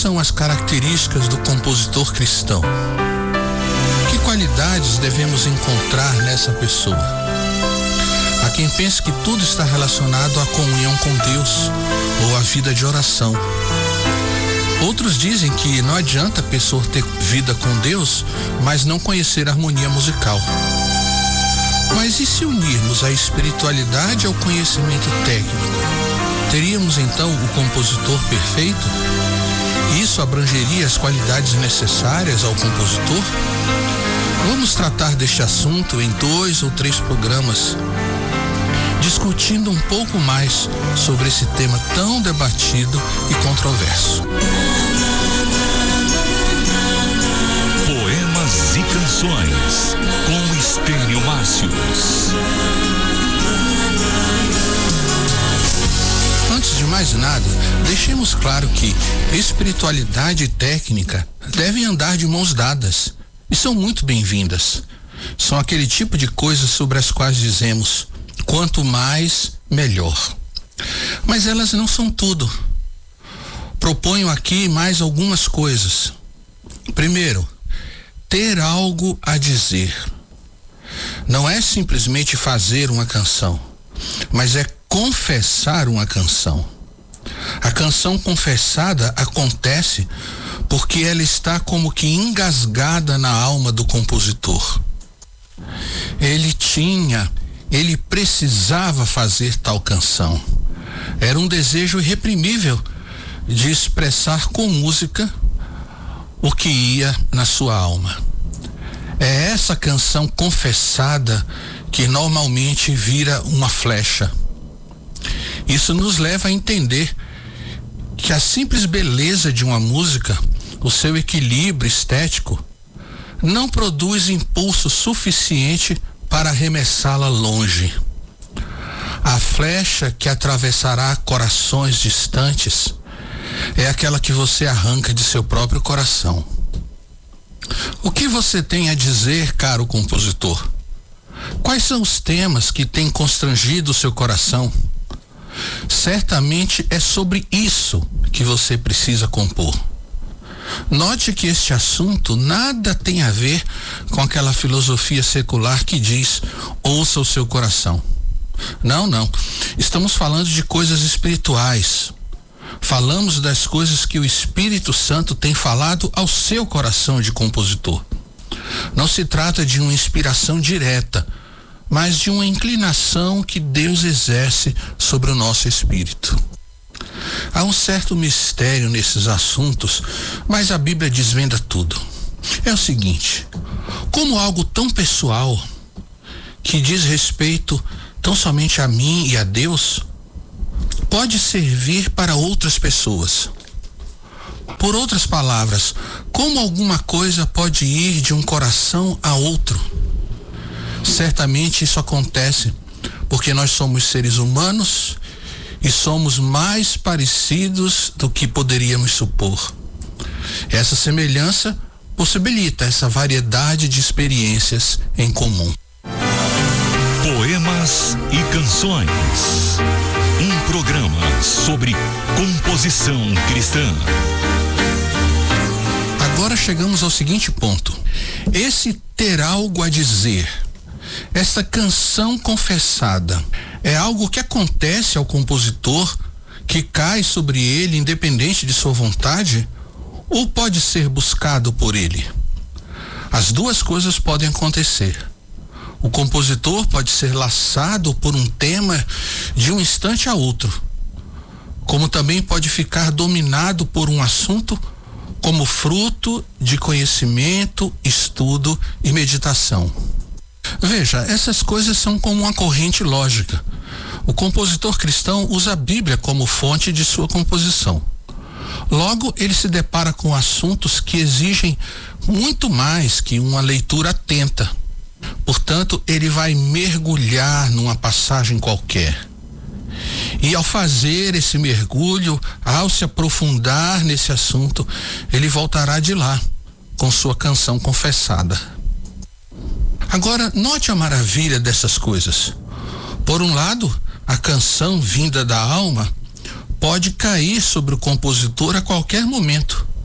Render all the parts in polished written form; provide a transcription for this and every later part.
são as características do compositor cristão? Que qualidades devemos encontrar nessa pessoa? Há quem pense que tudo está relacionado à comunhão com Deus ou à vida de oração. Outros dizem que não adianta a pessoa ter vida com Deus, mas não conhecer a harmonia musical. Mas e se unirmos a espiritualidade ao conhecimento técnico? Teríamos então o compositor perfeito? Isso abrangeria as qualidades necessárias ao compositor? Vamos tratar deste assunto em 2 ou 3 programas, discutindo um pouco mais sobre esse tema tão debatido e controverso. Poemas e canções com Estênio Márcios. Antes de mais nada, deixemos claro que espiritualidade e técnica devem andar de mãos dadas e são muito bem-vindas. São aquele tipo de coisas sobre as quais dizemos: quanto mais, melhor. Mas elas não são tudo. Proponho aqui mais algumas coisas. Primeiro, ter algo a dizer. Não é simplesmente fazer uma canção, mas é confessar uma canção. A canção confessada acontece porque ela está como que engasgada na alma do compositor. Ele precisava fazer tal canção. Era um desejo irreprimível de expressar com música o que ia na sua alma. É essa canção confessada que normalmente vira uma flecha. Isso nos leva a entender que a simples beleza de uma música, o seu equilíbrio estético, não produz impulso suficiente para arremessá-la longe. A flecha que atravessará corações distantes é aquela que você arranca de seu próprio coração. O que você tem a dizer, caro compositor? Quais são os temas que têm constrangido o seu coração? Certamente é sobre isso que você precisa compor. Note que este assunto nada tem a ver com aquela filosofia secular que diz: ouça o seu coração. Não. Estamos falando de coisas espirituais. Falamos das coisas que o Espírito Santo tem falado ao seu coração de compositor. Não se trata de uma inspiração direta, mas de uma inclinação que Deus exerce sobre o nosso espírito. Há um certo mistério nesses assuntos, mas a Bíblia desvenda tudo. É o seguinte: como algo tão pessoal, que diz respeito tão somente a mim e a Deus, pode servir para outras pessoas. Por outras palavras, como alguma coisa pode ir de um coração a outro? Certamente isso acontece porque nós somos seres humanos e somos mais parecidos do que poderíamos supor. Essa semelhança possibilita essa variedade de experiências em comum. Poemas e canções. Um programa sobre composição cristã. Agora chegamos ao seguinte ponto: esse ter algo a dizer, essa canção confessada, é algo que acontece ao compositor, que cai sobre ele independente de sua vontade, ou pode ser buscado por ele? As duas coisas podem acontecer. O compositor pode ser laçado por um tema de um instante a outro, como também pode ficar dominado por um assunto como fruto de conhecimento, estudo e meditação. Veja, essas coisas são como uma corrente lógica. O compositor cristão usa a Bíblia como fonte de sua composição. Logo, ele se depara com assuntos que exigem muito mais que uma leitura atenta. Portanto, ele vai mergulhar numa passagem qualquer. E ao fazer esse mergulho, ao se aprofundar nesse assunto, ele voltará de lá com sua canção confessada. Agora, note a maravilha dessas coisas. Por um lado, a canção vinda da alma pode cair sobre o compositor a qualquer momento.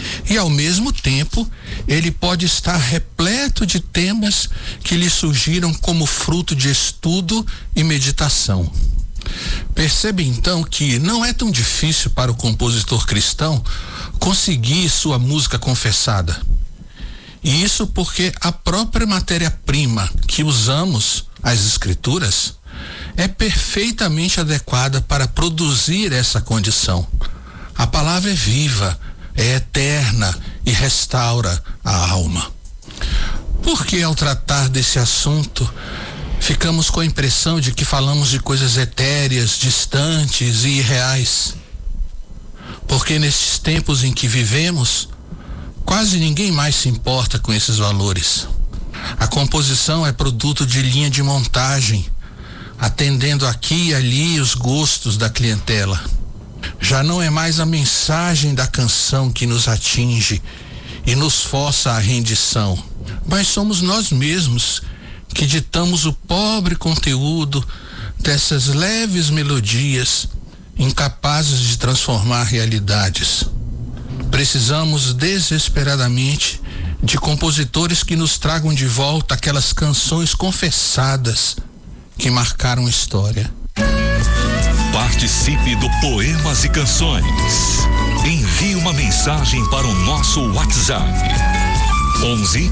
e ao mesmo tempo ele pode estar repleto de temas que lhe surgiram como fruto de estudo e meditação. Percebe então que não é tão difícil para o compositor cristão conseguir sua música confessada. E isso porque a própria matéria-prima que usamos, as escrituras, é perfeitamente adequada para produzir essa condição. A palavra é viva, é eterna e restaura a alma. Porque ao tratar desse assunto, ficamos com a impressão de que falamos de coisas etéreas, distantes e irreais? Porque nesses tempos em que vivemos, quase ninguém mais se importa com esses valores. A composição é produto de linha de montagem, atendendo aqui e ali os gostos da clientela. Já não é mais a mensagem da canção que nos atinge e nos força à rendição, mas somos nós mesmos que ditamos o pobre conteúdo dessas leves melodias incapazes de transformar realidades. Precisamos desesperadamente de compositores que nos tragam de volta aquelas canções confessadas que marcaram história. Participe do Poemas e Canções. Envie uma mensagem para o nosso WhatsApp. 11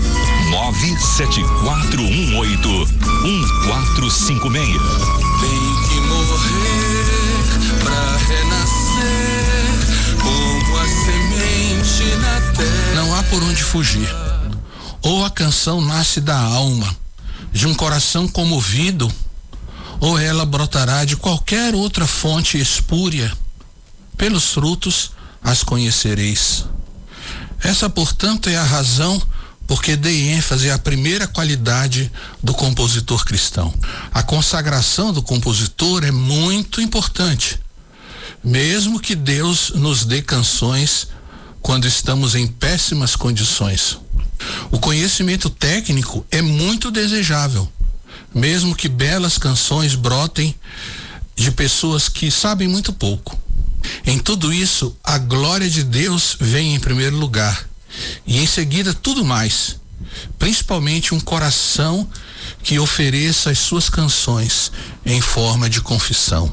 97418 1456. Tem que morrer pra renascer como a semente na terra. Não há por onde fugir. Ou a canção nasce da alma, de um coração comovido, ou ela brotará de qualquer outra fonte espúria. Pelos frutos as conhecereis. Essa, portanto, é a razão porque dei ênfase à primeira qualidade do compositor cristão. A consagração do compositor é muito importante, mesmo que Deus nos dê canções quando estamos em péssimas condições. O conhecimento técnico é muito desejável, mesmo que belas canções brotem de pessoas que sabem muito pouco. Em tudo isso, a glória de Deus vem em primeiro lugar, e em seguida tudo mais, principalmente um coração que ofereça as suas canções em forma de confissão.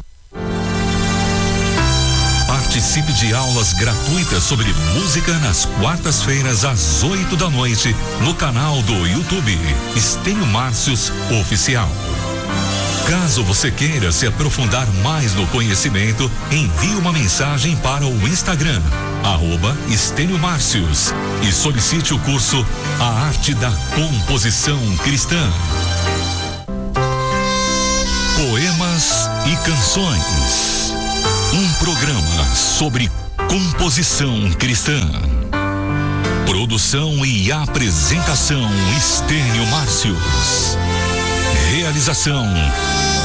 Participe de aulas gratuitas sobre música nas quartas-feiras às 20h no canal do YouTube Estênio Márcios Oficial. Caso você queira se aprofundar mais no conhecimento, envie uma mensagem para o Instagram, @Estênio Márcios, e solicite o curso A Arte da Composição Cristã. Poemas e Canções. Um programa sobre composição cristã. Produção e apresentação Estênio Márcios. Realização